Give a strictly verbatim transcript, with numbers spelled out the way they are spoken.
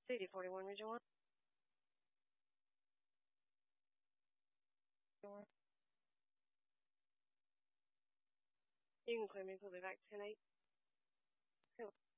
C D forty-one, Region one. You can clear me. We'll be back ten eight.